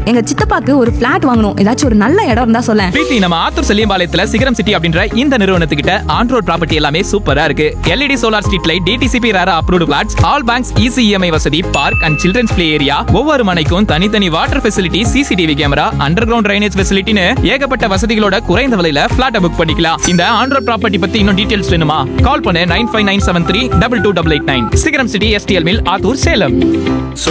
எங்க சித்தப்பாக்கு ஒரு பிளாட் வாங்கணும், ஏதாச்சும் ஒரு நல்ல இடம் இருந்தா சொல்லேன். பிரீத்தி, நம்ம ஆத்தூர் செல்லியம்பாளையத்துல சிகரம் சிட்டி அப்படின்ற இந்த நிறுவனத்துக்கிட்ட ஆன் ரோட் ப்ராப்பர்ட்டி எல்லாமே சூப்பரா இருக்கு. LED solar street light, DTCP ரேரா approved plots, all banks easy EMI வசதி, park and children's play area, ஒவ்வொரு மனைக்கும் தனித்தனி water facility, CCTV camera, under ground drainage ஃபெசிலிட்டின்னு ஏகப்பட்ட வசதிகளோட குறைந்த விலையில பிளாட் புக் பண்ணிக்கலாம். இந்த ஆன் ரோட் ப்ராப்பர்ட்டி பத்தி இன்னும் டீடைல்ஸ் வேணுமா? கால் பண்ணு 9597322889. சிகரம் city STL mill, Attur, Salem.